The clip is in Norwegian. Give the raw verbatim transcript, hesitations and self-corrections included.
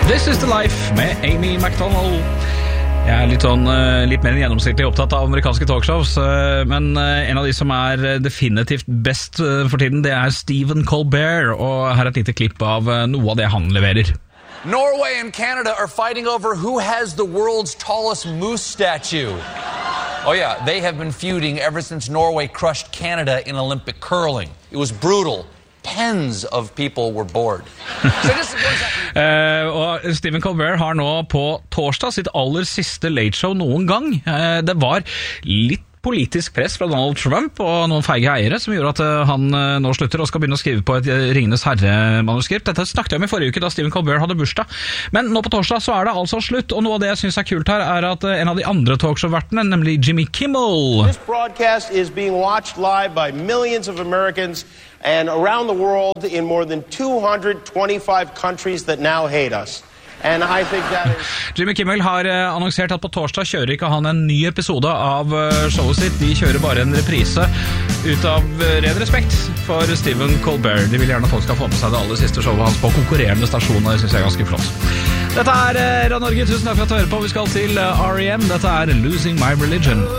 This is the life med Amy McDonald. Jeg er litt, sånn, litt mer gjennomsnittlig opptatt av amerikanske talkshows, men en av de som er definitivt best for tiden, det er Stephen Colbert, og her er et lite klipp av noe av det han leverer. Norway and Canada are fighting over who has the world's tallest moose statue. Oh yeah, they have been feuding ever since Norway crushed Canada in Olympic curling. It was brutal. Tens of people were bored. So this is uh, og Stephen Colbert har nå på torsdag sitt aller siste late show noen gang. Uh, det var litt politisk press fra Donald Trump og noen feige eiere som gjorde at uh, han uh, nå slutter og skal begynne å skrive på et uh, Ringenes Herre-manuskript. Dette snakket jeg om i forrige uke da Stephen Colbert hadde bursdag. Men nå på torsdag så er det altså slutt, og noe av det jeg synes er kult her er at uh, en av de andre talkshow-vertene, nemlig Jimmy Kimmel. This broadcast is being watched live by millions of Americans and around the world in more than two hundred twenty-five countries that now hate us. And I think that is... Jimmy Kimmel har uh, annonsert at på torsdag kjører ikke han en ny episode av uh, showet sitt. De kjører bare en reprise ut av uh, ren respekt for Stephen Colbert. De vil gjerne at folk skal få med seg det aller siste showet hans på konkurrerende stasjoner. Det synes jeg er ganske flott. Dette er uh, Radio Norge. Tusen takk for at du hører på. Vi skal til uh, R E M. Dette er Losing My Religion.